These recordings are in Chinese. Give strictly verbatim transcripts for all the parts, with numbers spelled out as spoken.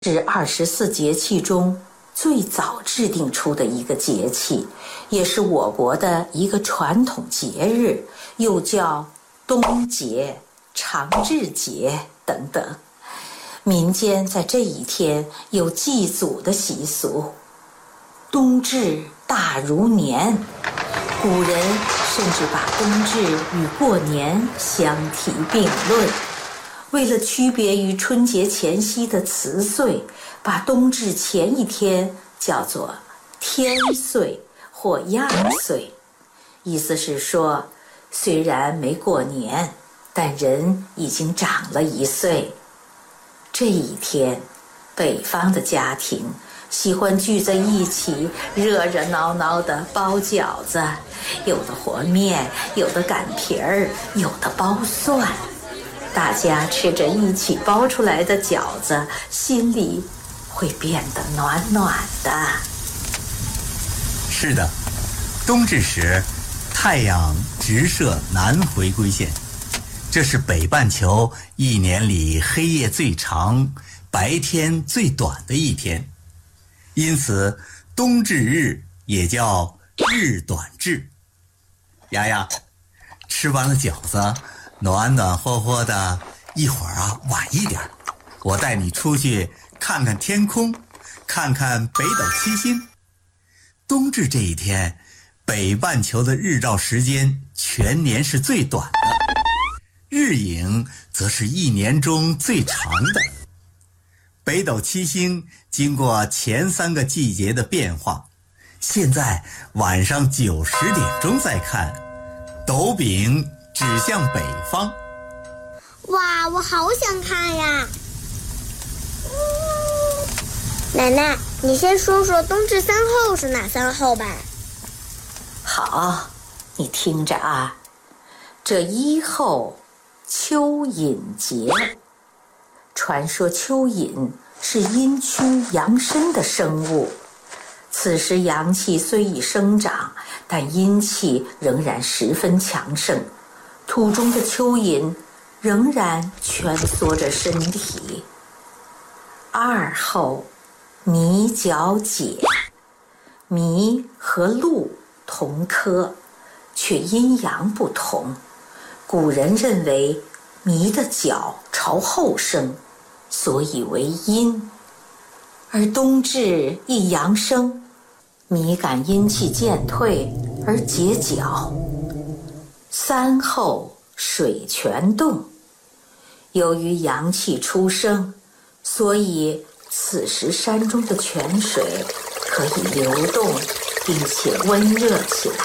是二十四节气中最早制定出的一个节气，也是我国的一个传统节日，又叫冬节、长至节等等。民间在这一天有祭祖的习俗。冬至大如年，古人甚至把冬至与过年相提并论。为了区别于春节前夕的辞岁，把冬至前一天叫做天岁或亚岁，意思是说，虽然没过年，但人已经长了一岁。这一天，北方的家庭喜欢聚在一起，热热闹闹的包饺子，有的和面，有的擀皮儿，有的包蒜。大家吃着一起包出来的饺子，心里会变得暖暖的。 是的，冬至时，太阳直射南回归线，这是北半球一年里黑夜最长、白天最短的一天，因此冬至日也叫日短至。丫丫，吃完了饺子，暖暖和和的，一会儿啊晚一点，我带你出去看看天空，看看北斗七星。冬至这一天，北半球的日照时间全年是最短的，日影则是一年中最长的。北斗七星经过前三个季节的变化，现在晚上九十点钟再看，斗柄指向北方。 哇，我好想看呀！奶奶，你先说说冬至三候是哪三候吧。 好，你听着啊，这一候蚯蚓节。传说蚯蚓是阴虚阳身的生物，此时阳气虽已生长，但阴气仍然十分强盛，土中的蚯蚓仍然蜷缩着身体。二候麋角解，麋和鹿同科，却阴阳不同。古人认为麋的角朝后生，所以为阴。而冬至一阳生，麋感阴气渐退而解角。三候水泉动，由于阳气初生，所以此时山中的泉水可以流动，并且温热起来。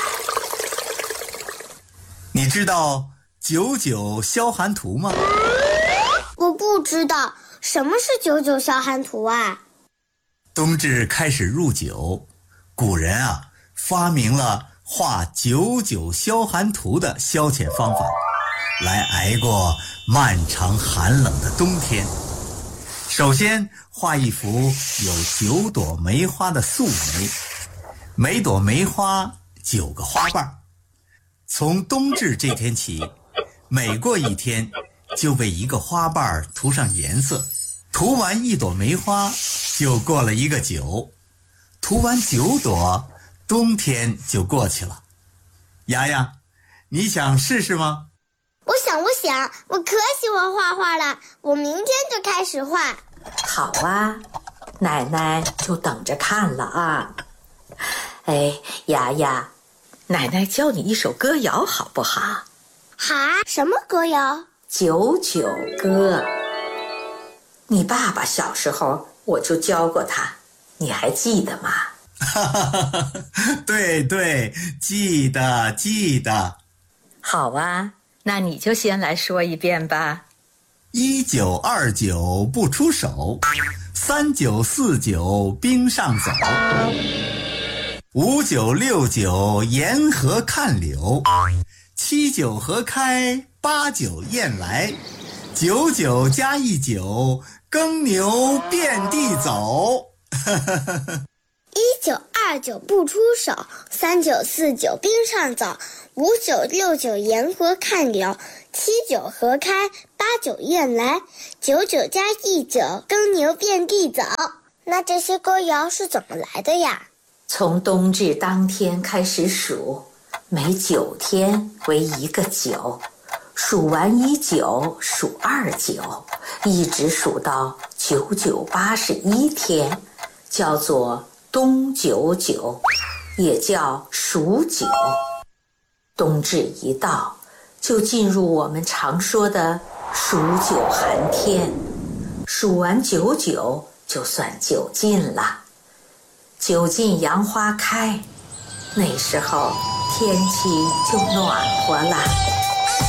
你知道九九消寒图吗？ 我不知道，什么是九九消寒图啊？ 冬至开始入九，古人啊发明了画九九消寒图的消遣方法，来挨过漫长寒冷的冬天。首先画一幅有九朵梅花的素梅，每朵梅花九个花瓣。从冬至这天起，每过一天就为一个花瓣涂上颜色，涂完一朵梅花就过了一个九，涂完九朵，冬天就过去了。丫丫，你想试试吗？ 我想我想，我可喜欢画画了，我明天就开始画。 好啊，奶奶就等着看了啊。哎，丫丫，奶奶教你一首歌谣好不好？ 好啊，什么歌谣？ 九九歌。你爸爸小时候我就教过他，你还记得吗？ 对对，记得记得。 好啊，那你就先来说一遍吧。 一九二九不出手，三九四九冰上走，五九六九沿河看柳，七九河开，八九雁来，九九加一九，耕牛遍地走。 一九二二九不出手，三九四九冰上走，五九六九沿河看柳，七九河开，八九雁来，九九加一九耕牛遍地走。那这些歌谣是怎么来的呀？ 从冬至当天开始数，每九天为一个九，数完一九数二九，一直数到九九八十一天，叫做冬九九，也叫数九。冬至一到，就进入我们常说的数九寒天，数完九九就算九尽了。九尽杨花开，那时候天气就暖和了。